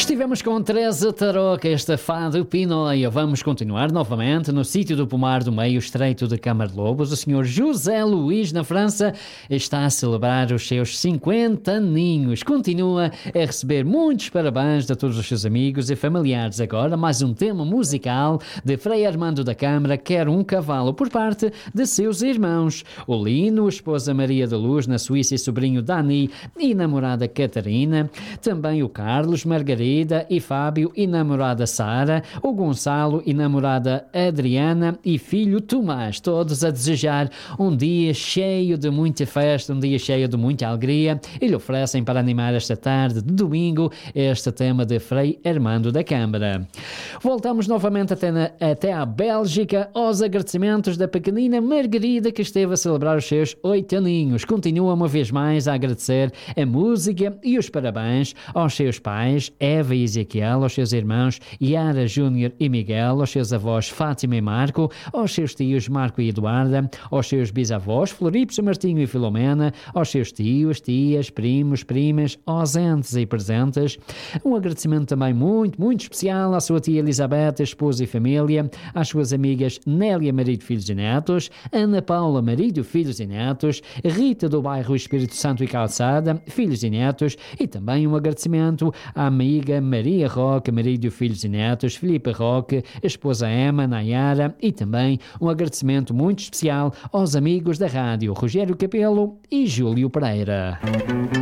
Estivemos com Teresa Tarouca, esta fado Pinóia. Vamos continuar novamente no sítio do Pomar do Meio, estreito de Câmara-Lobos. O senhor José Luís, na França, está a celebrar os seus 50 aninhos. Continua a receber muitos parabéns de todos os seus amigos e familiares. Agora, mais um tema musical de Frei Armando da Câmara, Quero um Cavalo, por parte de seus irmãos. O Lino, esposa Maria da Luz, na Suíça, e sobrinho Dani e namorada Catarina. Também o Carlos, Margarida e Fábio e namorada Sara, o Gonçalo e namorada Adriana e filho Tomás, todos a desejar um dia cheio de muita festa, um dia cheio de muita alegria, e lhe oferecem para animar esta tarde de domingo este tema de Frei Armando da Câmara. Voltamos novamente até à Bélgica, aos agradecimentos da pequenina Margarida, que esteve a celebrar os seus 8 aninhos. Continua uma vez mais a agradecer a música e os parabéns aos seus pais, Eva e Ezequiel, aos seus irmãos Yara, Júnior e Miguel, aos seus avós Fátima e Marco, aos seus tios Marco e Eduarda, aos seus bisavós Floripso, Martinho e Filomena, aos seus tios, tias, primos, primas, ausentes e presentes. Um agradecimento também muito, muito especial à sua tia Elizabeth, esposa e família, às suas amigas Nélia, marido, filhos e netos, Ana Paula, marido, filhos e netos, Rita do bairro Espírito Santo e Calçada, filhos e netos, e também um agradecimento à amiga Maria Roque, marido, filhos e netos, Filipe Roque, esposa Emma, Nayara, e também um agradecimento muito especial aos amigos da rádio, Rogério Capelo e Júlio Pereira.